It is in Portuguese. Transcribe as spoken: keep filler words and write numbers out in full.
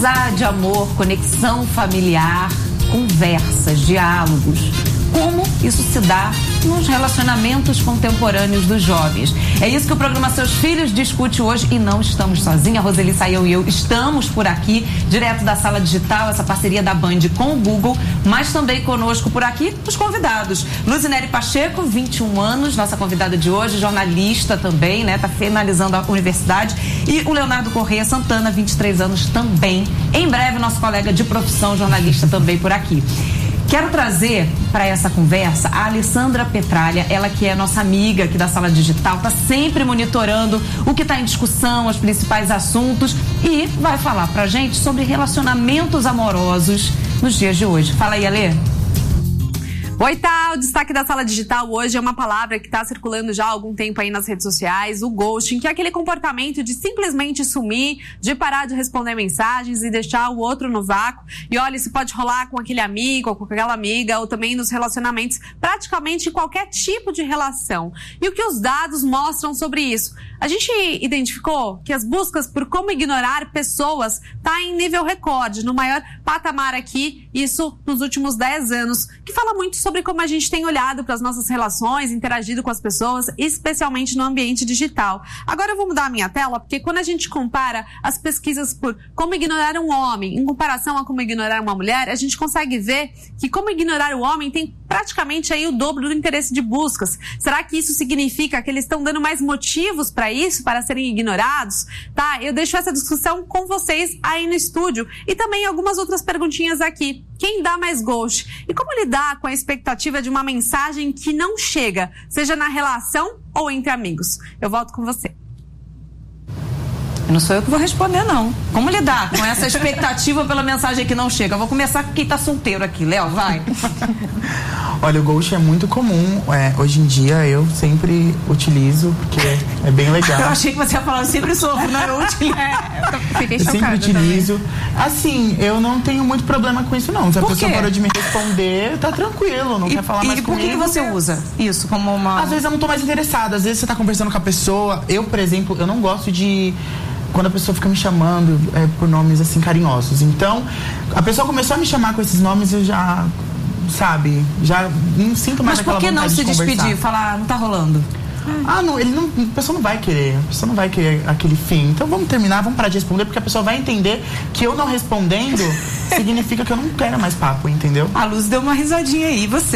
Amizade, amor, conexão familiar, conversas, diálogos. Como isso se dá nos relacionamentos contemporâneos dos jovens? É isso que o programa Seus Filhos discute hoje e não estamos sozinhos. A Roseli Saião e eu estamos por aqui, direto da Sala Digital, essa parceria da Band com o Google, mas também conosco por aqui os convidados. Luzineri Pacheco, vinte e um anos, nossa convidada de hoje, jornalista também, né? Tá finalizando a universidade. E o Leonardo Correia Santana, vinte e três anos também. Em breve, nosso colega de profissão, jornalista também por aqui. Quero trazer para essa conversa a Alessandra Petralha, ela que é nossa amiga aqui da Sala Digital, está sempre monitorando o que está em discussão, os principais assuntos e vai falar para a gente sobre relacionamentos amorosos nos dias de hoje. Fala aí, Alê. Oi, tá, o destaque da Sala Digital hoje é uma palavra que está circulando já há algum tempo aí nas redes sociais, o ghosting, que é aquele comportamento de simplesmente sumir, de parar de responder mensagens e deixar o outro no vácuo. E olha, isso pode rolar com aquele amigo ou com aquela amiga, ou também nos relacionamentos, praticamente qualquer tipo de relação. E o que os dados mostram sobre isso? A gente identificou que as buscas por como ignorar pessoas tá em nível recorde, no maior patamar aqui, isso nos últimos dez anos, que fala muito sobre sobre como a gente tem olhado para as nossas relações, interagido com as pessoas, especialmente no ambiente digital. Agora eu vou mudar a minha tela, porque quando a gente compara as pesquisas por como ignorar um homem em comparação a como ignorar uma mulher, a gente consegue ver que como ignorar o homem tem praticamente aí o dobro do interesse de buscas. Será que isso significa que eles estão dando mais motivos para isso, para serem ignorados? Tá, eu deixo essa discussão com vocês aí no estúdio e também algumas outras perguntinhas aqui. Quem dá mais ghost? E como lidar com a expectativa de uma mensagem que não chega, seja na relação ou entre amigos? Eu volto com você. Não sou eu que vou responder, não. Como lidar com essa expectativa pela mensagem que não chega? Eu vou começar com quem tá solteiro aqui. Léo, vai. Olha, o ghost é muito comum. É, hoje em dia eu sempre utilizo, porque é bem legal. Eu achei que você ia falar, eu sempre sofro, não é útil. É, eu fiquei eu chocada sempre utilizo. Também. Assim, eu não tenho muito problema com isso, não. Se a Por pessoa quê? parou de me responder, tá tranquilo, não e, quer falar e mais por comigo. E por que você usa isso como uma... Às vezes eu não tô mais interessada. Às vezes você tá conversando com a pessoa. Eu, por exemplo, eu não gosto de... quando a pessoa fica me chamando é, por nomes assim carinhosos. Então, a pessoa começou a me chamar com esses nomes, eu já, sabe, já não sinto mais aquela vontade de conversar. Mas por que não se despedir, falar, não tá rolando? Ah, não, ele não, a pessoa não vai querer, a pessoa não vai querer aquele fim. Então vamos terminar, vamos parar de responder, porque a pessoa vai entender que eu não respondendo significa que eu não quero mais papo, entendeu? A Luz deu uma risadinha aí, você?